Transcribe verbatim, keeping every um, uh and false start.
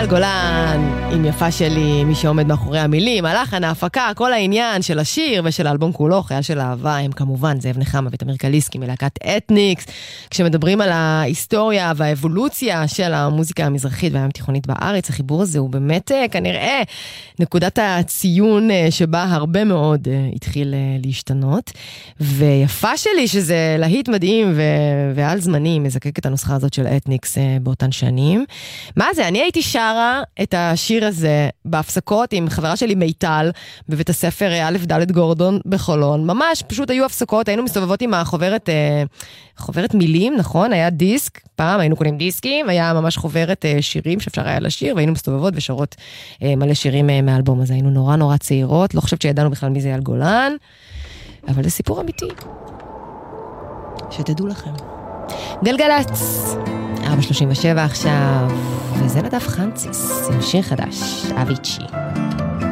אייל גולן, עם יפה שלי, מי שעומד מאחורי המילים, הלחן, ההפקה, כל העניין של השיר ושל האלבום כולו, חייל של אהבה, הם כמובן זאב נחמה ותמיר קליסקי מלהקת אתניקס. כשמדברים על ההיסטוריה והאבולוציה של המוזיקה המזרחית והים התיכונית בארץ, החיבור הזה הוא באמת כנראה נקודת הציון שבה הרבה מאוד התחיל להשתנות. ויפה שלי שזה להיט מדהים ו- ועל זמני מזקק את הנוסחה הזאת של אתניקס באותן שנים. מה זה? אני הייתי שרה את השיר הזה בהפסקות עם חברה שלי מיטל בבית הספר א' ד' גורדון בחולון. ממש פשוט היו הפסקות, היינו מסתובבות עם החוברת, חוברת מילים, נכון? היה דיסק, פעם היינו קונים דיסקים, היה ממש חוברת שירים שאפשר היה לשיר, והיינו מסתובבות ושרות מלא שירים מהאלבום הזה. היינו נורא נורא צעירות, לא חושבת שידענו בכלל מי זה אייל גולן, אבל זה סיפור אמיתי. שתדעו לכם. גלגלץ, ארבע שלושים ושבע עכשיו, וזה נדב חנציס, עם שיר חדש, אביצ'י.